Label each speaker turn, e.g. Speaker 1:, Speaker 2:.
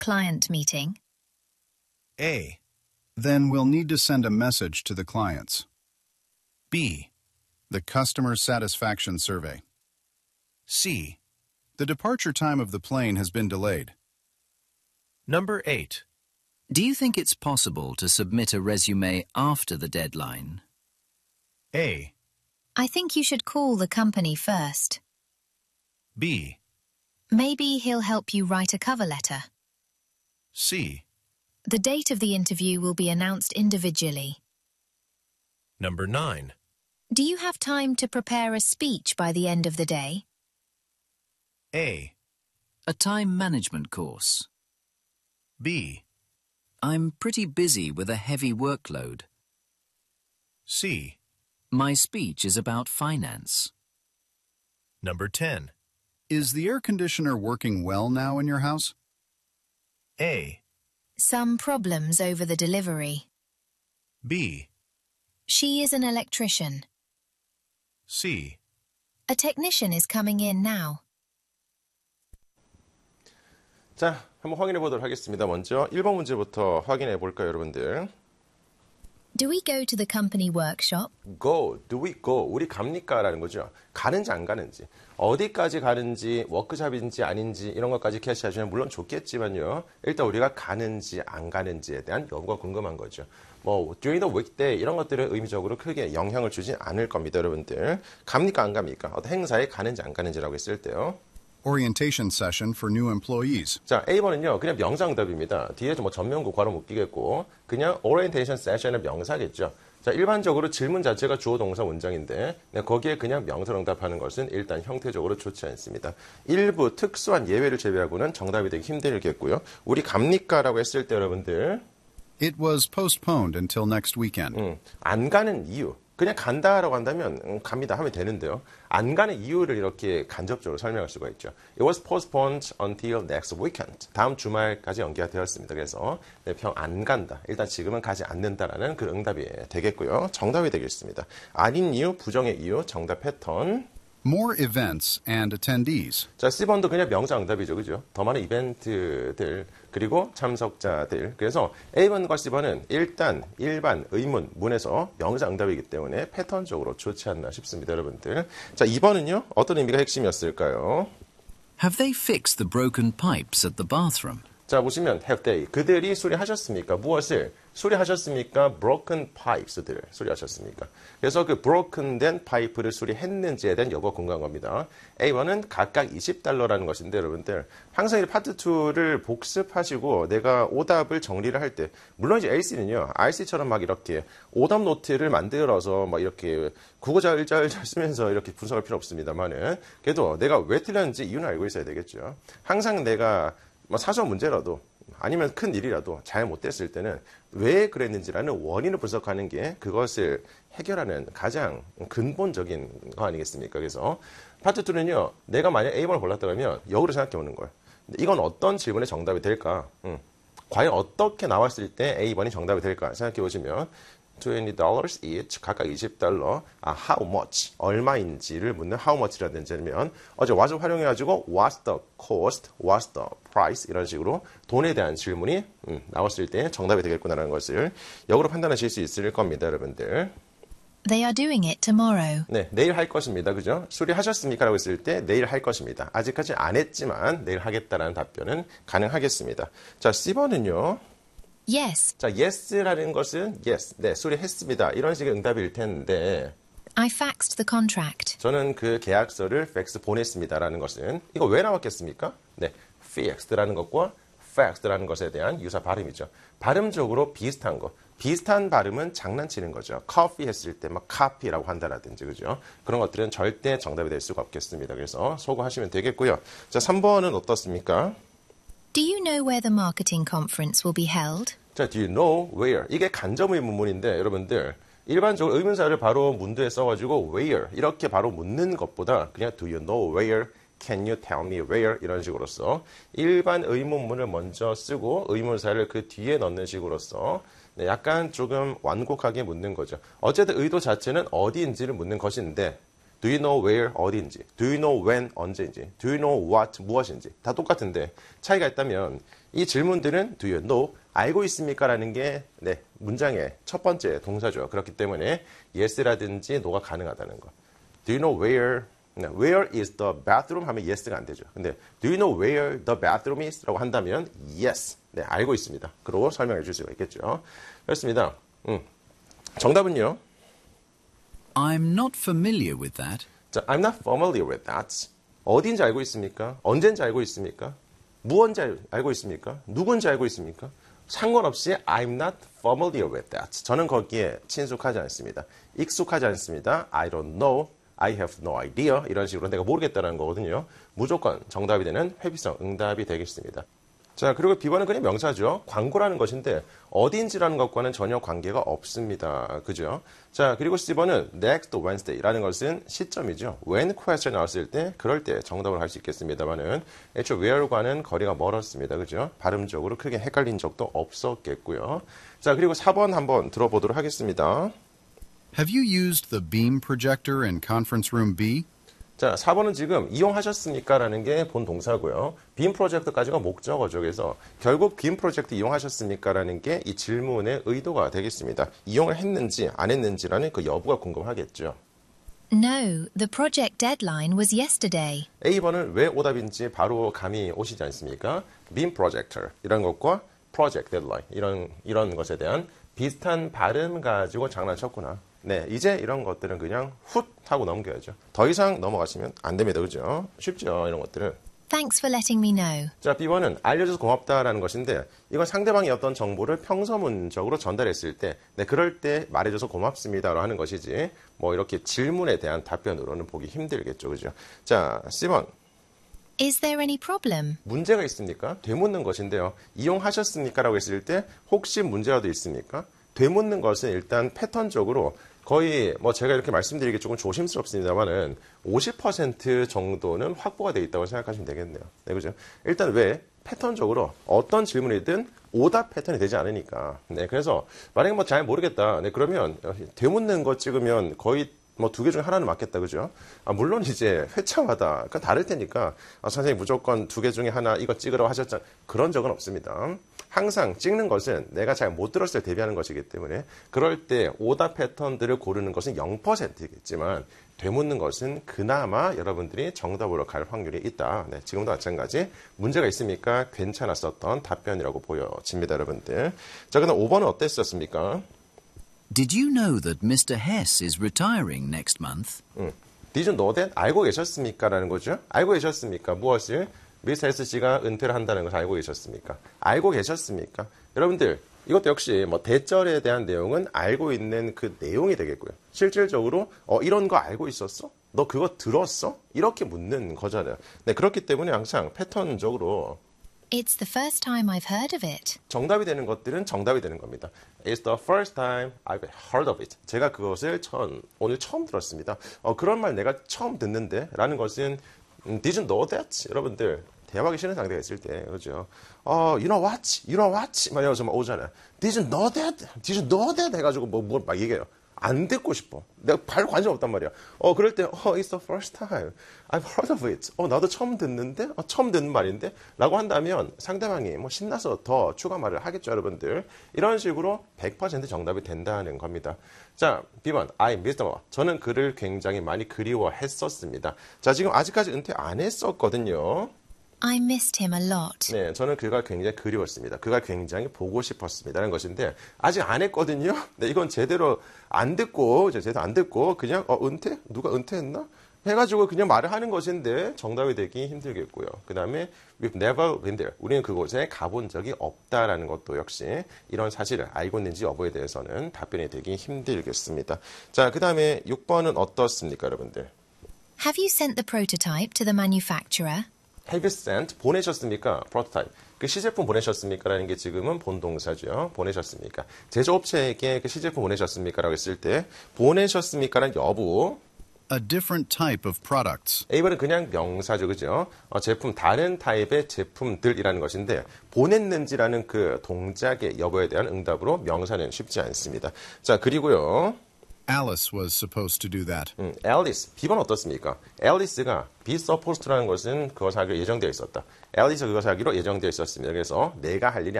Speaker 1: client meeting?
Speaker 2: A. Then we'll need to send a message to the clients. B. The customer satisfaction survey. C. The departure time of the plane has been delayed.
Speaker 3: Number 8.
Speaker 4: Do you think it's possible to submit a resume after the deadline?
Speaker 2: A.
Speaker 1: I think you should call the company first.
Speaker 2: B.
Speaker 1: Maybe he'll help you write a cover letter.
Speaker 2: C.
Speaker 1: The date of the interview will be announced individually.
Speaker 3: Number 9.
Speaker 1: Do you have time to prepare a speech by the end of the day?
Speaker 2: A.
Speaker 4: A time management course.
Speaker 2: B.
Speaker 4: I'm pretty busy with a heavy workload.
Speaker 2: C.
Speaker 4: My speech is about finance.
Speaker 3: Number 10.
Speaker 2: Is the air conditioner working well now in your house? A.
Speaker 1: Some problems over the delivery.
Speaker 2: B.
Speaker 1: She is an electrician.
Speaker 2: C.
Speaker 1: A technician is coming in now.
Speaker 5: 자, 한번 확인해 보도록 하겠습니다. 먼저 1번 문제부터 확인해 볼까요, 여러분들?
Speaker 1: Do we go to the company workshop?
Speaker 5: Go, do we go? 우리 갑니까? 라는 거죠. 가는지 안 가는지. 어디까지 가는지, 워크숍인지 아닌지 이런 것까지 캐치하시면 물론 좋겠지만요. 일단 우리가 가는지 안 가는지에 대한 여부가 궁금한 거죠. 뭐 during the weekday 이런 것들은 의미적으로 크게 영향을 주지 않을 겁니다, 여러분들. 갑니까? 안 갑니까? 어떤 행사에 가는지 안 가는지라고 했을 때요.
Speaker 2: Orientation session for new employees.
Speaker 5: 자, A번은요, 그냥 명사응답입니다. 뒤에 뭐 전면구 괄호 묶이겠고, 그냥 orientation session은 명사겠죠. 자, 일반적으로 질문 자체가 주어 동사 문장인데, 거기에 그냥 명사로 응답하는 것은 일단 형태적으로 좋지 않습니다. 일부 특수한 예외를 제외하고는 정답이 되기 힘들겠고요. 우리 갑니까? 라고 했을 때 여러분들.
Speaker 2: It was postponed until next weekend.
Speaker 5: 안 가는 이유. 그냥 간다라고 한다면 갑니다 하면 되는데요. 안 가는 이유를 이렇게 간접적으로 설명할 수가 있죠. It was postponed until next weekend. 다음 주말까지 연기가 되었습니다. 그래서 안 간다. 일단 지금은 가지 않는다라는 그 응답이 되겠고요. 정답이 되겠습니다. 아닌 이유, 부정의 이유, 정답 패턴.
Speaker 2: More events and attendees.
Speaker 5: 자, C번도 그냥 명사 응답이죠. 그죠? 더 많은 이벤트들, 그리고 참석자들. 그래서 A번과 C번은 일단 일반 의문, 문에서 명사 응답이기 때문에 패턴적으로 좋지 않나 싶습니다, 여러분들. 자, 2번은요? 어떤 의미가 핵심이었을까요?
Speaker 4: Have they fixed the broken pipes at the bathroom?
Speaker 5: 자, 보시면 have they. 그들이 수리하셨습니까? 무엇을? 수리하셨습니까? broken pipes들 수리하셨습니까? 그래서 그 broken 된 파이프를 수리했는지에 대한 여부가 궁금한 겁니다. A번은 각각 $20라는 것인데 여러분들 항상 이 파트 2를 복습하시고 내가 오답을 정리를 할 때 물론 이제 AC는요. RC처럼 막 이렇게 오답 노트를 만들어서 막 이렇게 국어잘 쓰면서 이렇게 분석할 필요 없습니다만은 그래도 내가 왜 틀렸는지 이유는 알고 있어야 되겠죠. 항상 내가 뭐 사소한 문제라도 아니면 큰 일이라도 잘못됐을 때는 왜 그랬는지라는 원인을 분석하는 게 그것을 해결하는 가장 근본적인 거 아니겠습니까? 그래서 파트 2는요. 내가 만약 A번을 골랐다면 역으로 생각해 보는 거예요. 이건 어떤 질문의 정답이 될까? 과연 어떻게 나왔을 때 A번이 정답이 될까? 생각해 보시면 $20 each, 각각 $20. How much, 얼마인지를 묻는 how much라든지 아니면 어제 what을 활용해가지고 what's the cost, what's the price 이런 식으로 돈에 대한 질문이 나왔을 때 정답이 되겠구나라는 것을 역으로 판단하실 수 있을 겁니다, 여러분들.
Speaker 1: They are doing it tomorrow.
Speaker 5: 네, 내일 할 것입니다. 그죠? 수리하셨습니까? 라고 했을 때 내일 할 것입니다. 아직까지 안 했지만 내일 하겠다라는 답변은 가능하겠습니다. 자, C번은요.
Speaker 1: Yes.
Speaker 5: 자, yes라는 것은 yes, 네, 수리했습니다. 이런 식의 응답일 텐데
Speaker 1: I faxed the contract.
Speaker 5: 저는 그 계약서를 팩스 보냈습니다라는 것은 이거 왜 나왔겠습니까? 네, fixed라는 것과 faxed라는 것에 대한 유사 발음이죠. 발음적으로 비슷한 거. 비슷한 발음은 장난치는 거죠. coffee 했을 때 막 copy라고 한다라든지 그죠? 그런 것들은 절대 정답이 될 수가 없겠습니다. 그래서 소거하시면 되겠고요. 자, 3번은 어떻습니까?
Speaker 1: Do you know where the marketing conference will be held?
Speaker 5: 자, do you know where? 이게 간접 의문문인데 여러분들 일반적으로 의문사를 바로 문두에 써가지고 where 이렇게 바로 묻는 것보다 그냥 do you know where? Can you tell me where? 이런 식으로서 일반 의문문을 먼저 쓰고 의문사를 그 뒤에 넣는 식으로서 네, 약간 조금 완곡하게 묻는 거죠. 어쨌든 의도 자체는 어디인지를 묻는 것인데 Do you know where 어디인지, Do you know when 언제인지, Do you know what 무엇인지 다 똑같은데 차이가 있다면 이 질문들은 Do you know 알고 있습니까? 라는 게 네, 문장의 첫 번째 동사죠. 그렇기 때문에 yes라든지 no가 가능하다는 거. Do you know where is the bathroom? 하면 yes가 안 되죠. 근데 do you know where the bathroom is? 라고 한다면 yes. 네, 알고 있습니다. 그러고 설명해 줄 수가 있겠죠. 그렇습니다. 정답은요?
Speaker 4: I'm not familiar with that.
Speaker 5: 자, I'm not familiar with that. 어딘지 알고 있습니까? 언젠지 알고 있습니까? 무언지 알고 있습니까? 누군지 알고 있습니까? 상관없이 I'm not familiar with that. 저는 거기에 친숙하지 않습니다. 익숙하지 않습니다. I don't know. I have no idea. 이런 식으로 내가 모르겠다는 거거든요. 무조건 정답이 되는 회피성 응답이 되겠습니다. 자, 그리고 B번은 그냥 명사죠. 광고라는 것인데 어디인지라는 것과는 전혀 관계가 없습니다. 그죠? 자, 그리고 C번은 next Wednesday라는 것은 시점이죠. when question 나왔을 때 그럴 때 정답을 할 수 있겠습니다만은 애초 where과는 거리가 멀었습니다. 그죠? 발음적으로 크게 헷갈린 적도 없었겠고요. 자, 그리고 4번 한번 들어보도록 하겠습니다.
Speaker 2: Have you used the beam projector in conference room B?
Speaker 5: 자, 4번은 지금 이용하셨습니까? 라는 게 본 동사고요. 빔 프로젝트까지가 목적어죠. 그래서 결국 빔 프로젝트 이용하셨습니까? 라는 게 이 질문의 의도가 되겠습니다. 이용을 했는지 안 했는지라는 그 여부가 궁금하겠죠.
Speaker 1: No, the project deadline was yesterday.
Speaker 5: A번은 왜 오답인지 바로 감이 오시지 않습니까? 빔 프로젝터 이런 것과 프로젝트 데드라인 이런 것에 대한 비슷한 발음 가지고 장난쳤구나. 네, 이제 이런 것들은 그냥 훗 하고 넘겨야죠. 더 이상 넘어가시면 안 됩니다. 그죠? 쉽죠, 이런 것들은.
Speaker 1: Thanks for letting me know.
Speaker 5: 자, B번은 알려줘서 고맙다라는 것인데 이건 상대방이 어떤 정보를 평서문적으로 전달했을 때 네, 그럴 때 말해줘서 고맙습니다라고 하는 것이지 뭐 이렇게 질문에 대한 답변으로는 보기 힘들겠죠. 그죠? 자, C번.
Speaker 1: Is there any problem?
Speaker 5: 문제가 있습니까? 되묻는 것인데요. 이용하셨습니까? 라고 했을 때 혹시 문제라도 있습니까? 되묻는 것은 일단 패턴적으로 거의 뭐 제가 이렇게 말씀드리기 조금 조심스럽습니다만은 50% 정도는 확보가 되어 있다고 생각하시면 되겠네요. 네, 그죠? 일단 왜 패턴적으로 어떤 질문이든 오답 패턴이 되지 않으니까. 네, 그래서 만약에 뭐 잘 모르겠다. 네, 그러면 되묻는 거 찍으면 거의 뭐 두 개 중에 하나는 맞겠다, 그죠? 물론 이제 회차마다 다를 테니까 선생님 무조건 두 개 중에 하나 이거 찍으라고 하셨잖아요. 그런 적은 없습니다. 항상 찍는 것은 내가 잘 못 들었을 때 대비하는 것이기 때문에 그럴 때 오답 패턴들을 고르는 것은 0%겠지만 되묻는 것은 그나마 여러분들이 정답으로 갈 확률이 있다. 네, 지금도 마찬가지. 문제가 있습니까? 괜찮았었던 답변이라고 보여집니다, 여러분들. 자, 그럼 5번은 어땠었습니까?
Speaker 4: Did you know that Mr. Hess is retiring next month?
Speaker 5: Did you know that? 알고 계셨습니까? 라는 거죠. 알고 계셨습니까? 무엇을? 미스 헤스 씨가 은퇴를 한다는 것을 알고 계셨습니까? 알고 계셨습니까? 여러분들, 이것도 역시 뭐 대절에 대한 내용은 알고 있는 그 내용이 되겠고요. 실질적으로 이런 거 알고 있었어? 너 그거 들었어? 이렇게 묻는 거잖아요. 네, 그렇기 때문에 항상 패턴적으로
Speaker 1: It's the first time I've heard of it.
Speaker 5: 정답이 되는 것들은 정답이 되는 겁니다. It's the first time I've heard of it. 제가 그것을 오늘 처음 들었습니다. 그런 말 내가 처음 듣는데 라는 것은 Did you know that? 여러분들 대화하기 싫은 상대가 있을 때 그렇죠. You know what? You know what? 막 이러면서 막 오잖아요. Did you know that? Did you know that? 해가지고 뭐 막 얘기해요. 안 듣고 싶어. 내가 별 관심 없단 말이야. 그럴 때 It's the first time I've heard of it. 나도 처음 듣는데? 처음 듣는 말인데? 라고 한다면 상대방이 뭐 신나서 더 추가 말을 하겠죠, 여러분들. 이런 식으로 100% 정답이 된다는 겁니다. 자, B번 I missed him. 저는 그를 굉장히 많이 그리워했었습니다. 자, 지금 아직까지 은퇴 안 했었거든요.
Speaker 1: I missed him a lot.
Speaker 5: 네, 저는 그가 굉장히 그리웠습니다. 그가 굉장히 보고 싶었습니다라는 것인데 아직 안 했거든요. 네, 이건 제대로 안 듣고 그냥 은퇴? 누가 은퇴했나? 해가지고 그냥 말을 하는 것인데 정답이 되기 힘들겠고요. 그 다음에 we've never been there. 우리는 그곳에 가본 적이 없다라는 것도 역시 이런 사실을 알고 있는지 여부에 대해서는 답변이 되기 힘들겠습니다. 자, 그 다음에 6번은 어떻습니까, 여러분들?
Speaker 1: Have you sent the prototype to the manufacturer?
Speaker 5: Have you sent? 보내셨습니까? 프로토타입. 그 시제품 보내셨습니까? 라는 게 지금은 본동사죠. 보내셨습니까? 제조업체에게 그 시제품 보내셨습니까? 라고 했을 때 보내셨습니까? 라는 여부.
Speaker 2: A different type of products.
Speaker 5: A번은 그냥 명사죠. 그죠? 제품, 다른 타입의 제품들이라는 것인데 보냈는지라는 그 동작의 여부에 대한 응답으로 명사는 쉽지 않습니다. 자, 그리고요.
Speaker 2: Alice was supposed to do that.
Speaker 5: 앨리스, B번 어떻습니까? 앨리스가 be supposed라는 것은 그것을 하기로 예정되어 있었다. 앨리스가 그것을 하기로 예정되어 있었습니다. 그래서 내가 할 일이